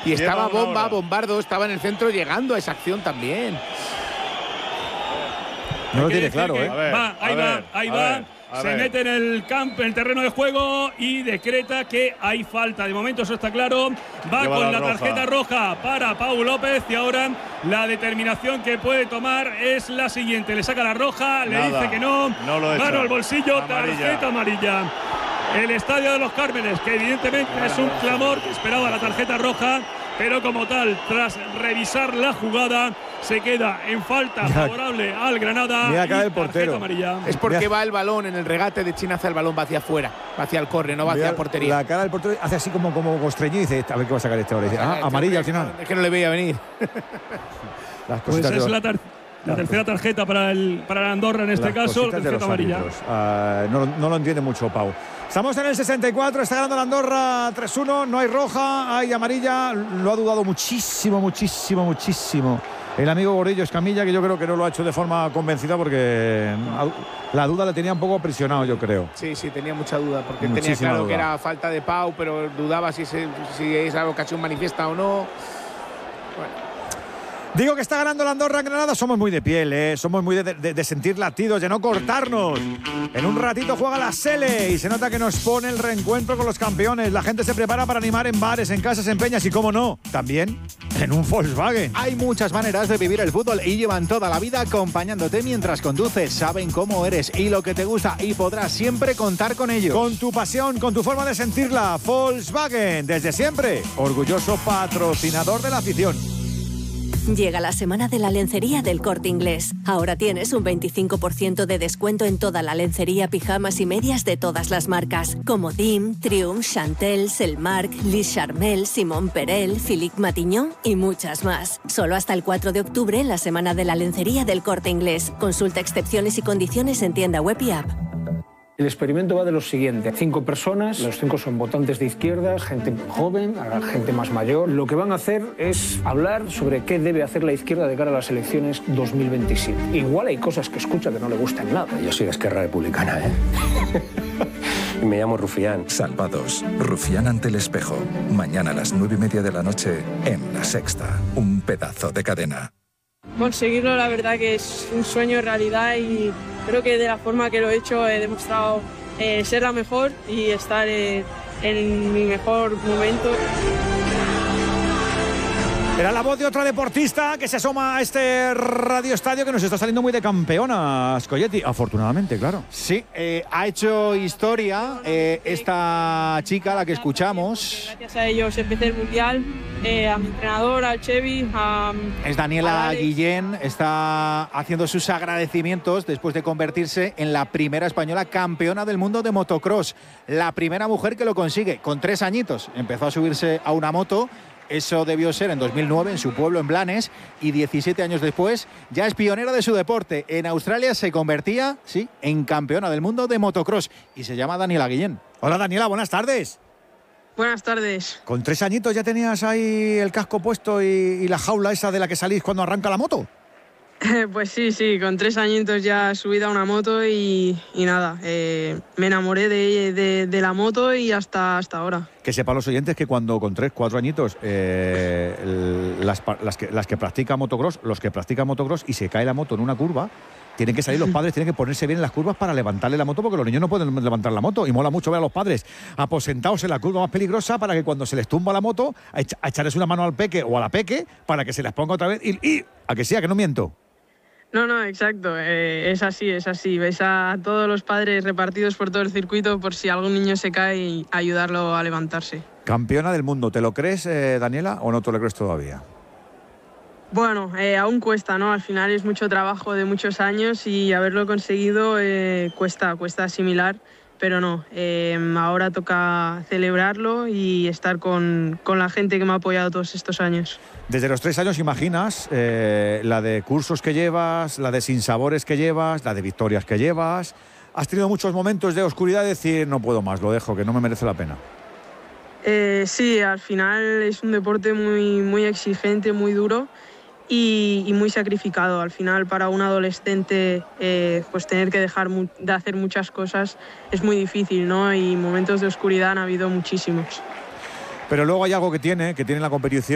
Y estaba Bombardo, estaba en el centro llegando a esa acción también. No lo tiene claro, ¿eh? Ahí va. Se mete en el campo, en el terreno de juego y decreta que hay falta. De momento eso está claro. Va con la tarjeta roja para Pau López y ahora la determinación que puede tomar es la siguiente. Le saca la roja, le dice que no. Mano al bolsillo, tarjeta amarilla. El Estadio de los Cármenes, que evidentemente es un clamor que esperaba la tarjeta roja, pero como tal, tras revisar la jugada, se queda en falta favorable al Granada. Mira acá el portero. Amarilla. Es porque va el balón en el regate de Chinaza, el balón va hacia afuera, va hacia el córner, no va hacia la portería. La cara del portero hace así como constreñido y dice, a ver qué va a sacar este ahora. Dice, amarilla al final. Es que no le veía venir. Pues es la tercera tarjeta para el Andorra en este caso, la tarjeta amarilla. No lo entiende mucho Pau. Estamos en el 64, está ganando la Andorra 3-1, no hay roja, hay amarilla. Lo ha dudado muchísimo el amigo Gordillo Escamilla, que yo creo que no lo ha hecho de forma convencida porque la duda le tenía un poco aprisionado, yo creo. Sí, tenía mucha duda, porque tenía claro que era falta de Pau, pero dudaba si esa ocasión manifiesta o no. Bueno. Digo que está ganando la Andorra en Granada. Somos muy de piel, somos muy de sentir latidos, de no cortarnos. En un ratito juega la Sele y se nota que nos pone el reencuentro con los campeones. La gente se prepara para animar en bares, en casas, en peñas y, cómo no, también en un Volkswagen. Hay muchas maneras de vivir el fútbol y llevan toda la vida acompañándote mientras conduces. Saben cómo eres y lo que te gusta y podrás siempre contar con ellos. Con tu pasión, con tu forma de sentirla. Volkswagen, desde siempre, orgulloso patrocinador de la afición. Llega la semana de la lencería del Corte Inglés. Ahora tienes un 25% de descuento en toda la lencería, pijamas y medias de todas las marcas, como Dim, Triumph, Chantel, Selmark, Lis Charmel, Simon Perel, Philippe Matignon y muchas más. Solo hasta el 4 de octubre en la semana de la lencería del Corte Inglés. Consulta excepciones y condiciones en tienda web y app. El experimento va de lo siguiente: 5 personas, los 5 son votantes de izquierda, gente joven, gente más mayor. Lo que van a hacer es hablar sobre qué debe hacer la izquierda de cara a las elecciones 2027. Igual hay cosas que escucha que no le gustan nada. Yo soy de Esquerra Republicana, Me llamo Rufián. Salvados. Rufián ante el espejo. Mañana a las 9:30 de la noche en La Sexta. Un pedazo de cadena. Conseguirlo, la verdad que es un sueño en realidad, y creo que de la forma que lo he hecho he demostrado ser la mejor y estar en mi mejor momento. Era la voz de otra deportista que se asoma a este radioestadio, que nos está saliendo muy de campeona, Scoietti, afortunadamente, claro. Sí, ha hecho historia esta chica, la que escuchamos. Gracias a ellos empecé el Mundial, a mi entrenador, al Xevi, es Daniela Guillén, está haciendo sus agradecimientos después de convertirse en la primera española campeona del mundo de motocross. La primera mujer que lo consigue, con 3 añitos. Empezó a subirse a una moto. Eso debió ser en 2009 en su pueblo, en Blanes, y 17 años después ya es pionera de su deporte. En Australia se convertía, en campeona del mundo de motocross y se llama Daniela Guillén. Hola Daniela, buenas tardes. Buenas tardes. ¿Con 3 añitos ya tenías ahí el casco puesto y la jaula esa de la que salís cuando arranca la moto? Pues sí, con 3 añitos ya subida a una moto y nada, me enamoré de la moto y hasta ahora. Que sepan los oyentes que cuando con 3, 4 añitos las que practican motocross, los que practican motocross y se cae la moto en una curva, tienen que salir los padres, tienen que ponerse bien en las curvas para levantarle la moto, porque los niños no pueden levantar la moto, y mola mucho ver a los padres aposentados en la curva más peligrosa para que cuando se les tumba la moto a echarles una mano al peque o a la peque para que se las ponga otra vez y a que sí, a que no miento. No, exacto, es así. Ves a todos los padres repartidos por todo el circuito por si algún niño se cae y ayudarlo a levantarse. Campeona del mundo, ¿te lo crees, Daniela, o no te lo crees todavía? Bueno, aún cuesta, ¿no? Al final es mucho trabajo de muchos años y haberlo conseguido cuesta asimilar, pero no. Ahora toca celebrarlo y estar con la gente que me ha apoyado todos estos años. Desde los 3 años, imaginas la de cursos que llevas, la de sinsabores que llevas, la de victorias que llevas. ¿Has tenido muchos momentos de oscuridad de decir, no puedo más, lo dejo, que no me merece la pena? Sí, al final es un deporte muy, muy exigente, muy duro y muy sacrificado. Al final, para un adolescente, pues tener que dejar de hacer muchas cosas es muy difícil, ¿no? Y momentos de oscuridad han habido muchísimos. Pero luego hay algo que tiene la competición.